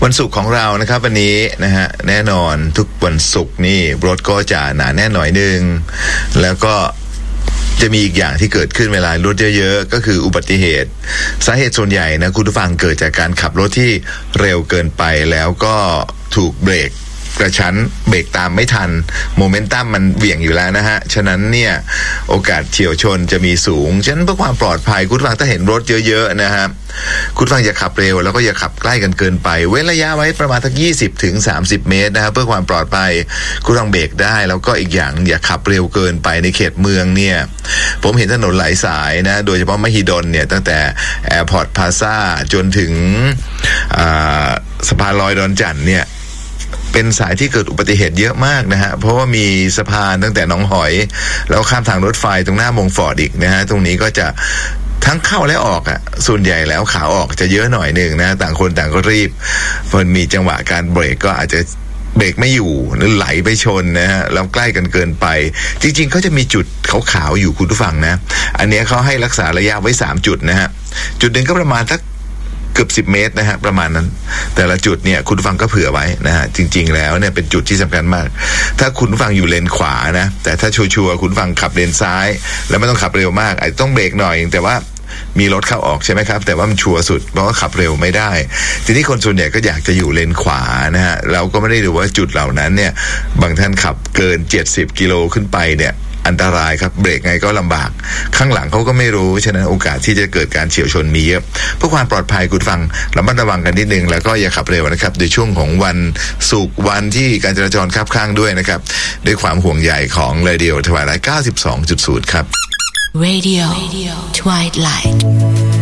วันศุกร์ของเรานะครับวันนี้นะฮะแน่นอนทุกวันศุกร์นี่รถก็จะหนาแน่นหน่อยนึงแล้วก็จะมีอีกอย่างที่เกิดขึ้นเวลารถเยอะๆก็คืออุบัติเหตุสาเหตุส่วนใหญ่นะคุณผู้ฟังเกิดจากการขับรถที่เร็วเกินไปแล้วก็ถูกเบรกกระชั้นเบรกตามไม่ทันโมเมนตัมมันเหวี่ยงอยู่แล้วนะฮะฉะนั้นเนี่ยโอกาสเฉี่ยวชนจะมีสูงฉะนั้นเพื่อความปลอดภัยคุณฟังถ้าเห็นรถเยอะๆนะฮะคุณฟังอย่าขับเร็วแล้วก็อย่าขับใกล้กันเกินไปเว้นระยะไว้ประมาณสัก20 ถึง 30 เมตรนะครับเพื่อความปลอดภัยคุณฟังเบรกได้แล้วก็อีกอย่างอย่าขับเร็วเกินไปในเขตเมืองเนี่ยผมเห็นถนนหลายสายนะโดยเฉพาะมหิดลเนี่ยตั้งแต่แอร์พอร์ตพลาซ่าจนถึงสะพานลอยดอนจันทน์เนี่ยเป็นสายที่เกิดอุบัติเหตุเยอะมากนะฮะเพราะว่ามีสะพานตั้งแต่หนองหอยแล้วข้ามทางรถไฟตรงหน้ามงฟอร์ดอีกนะฮะตรงนี้ก็จะทั้งเข้าและออกอ่ะส่วนใหญ่แล้วขาออกจะเยอะหน่อยนึงนะต่างคนต่างก็รีบมันมีจังหวะการเบรกก็อาจจะเบรกไม่อยู่หรือไหลไปชนนะฮะแล้วใกล้กันเกินไปจริงๆเขาจะมีจุดขาวๆอยู่คุณผู้ฟังนะอันนี้เขาให้รักษาระยะไว้3จุดนะฮะจุดหนึ่งก็ประมาณสักเกือบ10 เมตรนะฮะประมาณนั้นแต่ละจุดเนี่ยคุณผู้ฟังก็เผื่อไว้นะฮะจริงๆแล้วเนี่ยเป็นจุดที่สำคัญมากถ้าคุณผู้ฟังอยู่เลนขวานะแต่ถ้าชัวร์ๆคุณผู้ฟังขับเลนซ้ายแล้วไม่ต้องขับเร็วมากอาจจะต้องเบรกหน่อยแต่ว่ามีรถเข้าออกใช่ไหมครับแต่ว่ามันชัวร์สุดเพราะว่าขับเร็วไม่ได้ทีนี้คนส่วนใหญ่ก็อยากจะอยู่เลนขวานะฮะเราก็ไม่ได้ดูว่าจุดเหล่านั้นเนี่ยบางท่านขับเกิน70 กิโลขึ้นไปเนี่ยอันตรายครับเบรกไงก็ลำบากข้างหลังเขาก็ไม่รู้ฉะนั้นโอกาสที่จะเกิดการเฉี่ยวชนมีเยอะเพื่อความปลอดภัยคุณฟังระมัดระวังกันนิดนึงแล้วก็อย่าขับเร็วนะครับในช่วงของวันศุกร์วันที่การจราจรคับข้างด้วยนะครับด้วยความห่วงใยของ Radio Twilight 92.0 ครับ Radio Twilight